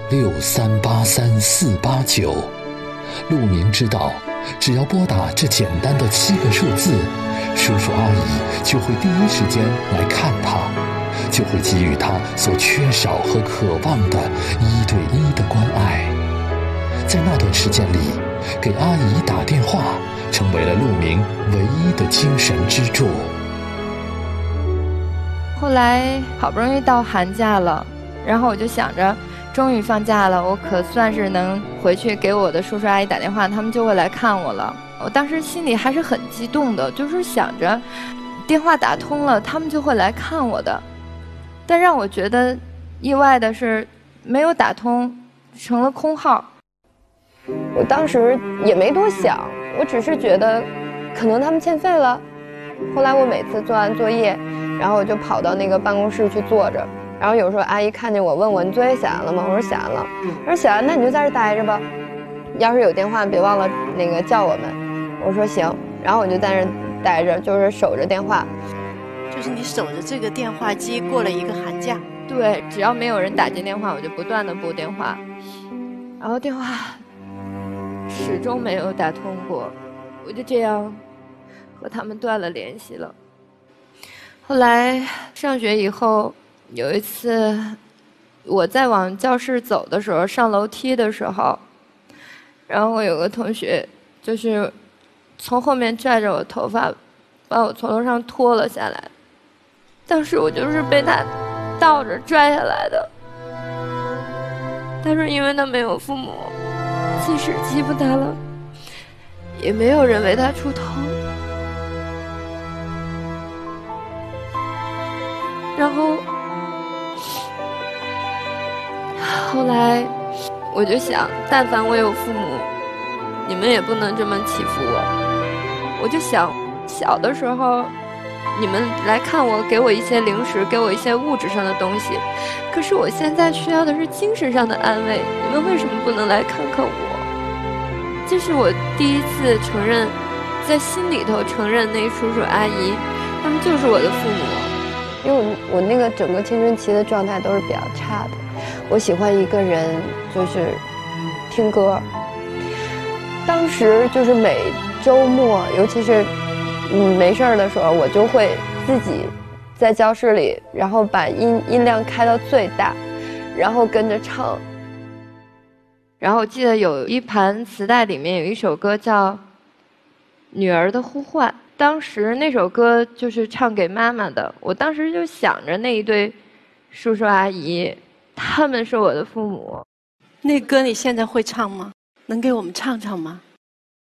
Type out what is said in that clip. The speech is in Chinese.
6383489。陆明知道，只要拨打这简单的7个数字，叔叔阿姨就会第一时间来看他，就会给予他所缺少和渴望的1对1的关爱。在那段时间里，给阿姨打电话成为了陆明唯一的精神支柱。 后来好不容易到寒假了，然后我就想着终于放假了，我可算是能回去给我的叔叔阿姨打电话，他们就会来看我了。我当时心里还是很激动的，就是想着电话打通了，他们就会来看我的。但让我觉得意外的是，没有打通，成了空号。 我当时也没多想，我只是觉得可能他们欠费了。后来我每次做完作业，然后我就跑到那个办公室去坐着，然后有时候阿姨看见我问我，你作业写完了吗？我说写完了。我说写完，那你就在这待着吧，要是有电话别忘了那个叫我们。我说行，然后我就在这待着，就是守着电话。 就是你守着这个电话机过了一个寒假。 对，只要没有人打进电话，我就不断的拨电话，然后电话始终没有打通过，我就这样和他们断了联系了。后来上学以后，有一次我在往教室走的时候，上楼梯的时候，然后我有个同学就是从后面拽着我头发，把我从楼上拖了下来。当时我就是被他倒着拽下来的。他说因为他没有父母，即使欺负他了，也没有人为他出头。然后后来我就想，但凡我有父母，你们也不能这么欺负我。我就想小的时候你们来看我，给我一些零食，给我一些物质上的东西，可是我现在需要的是精神上的安慰，你们为什么不能来看看我？这是我第一次承认，在心里头承认那叔叔阿姨他们就是我的父母。 因为我那个整个青春期的状态都是比较差的，我喜欢一个人就是听歌。当时就是每周末，尤其是没事儿的时候，我就会自己在教室里，然后把音量开到最大，然后跟着唱。 然后我记得有一盘磁带里面有一首歌叫《女儿的呼唤》，当时那首歌就是唱给妈妈的。我当时就想着那一对叔叔阿姨，他们是我的父母。 那歌你现在会唱吗？能给我们唱唱吗？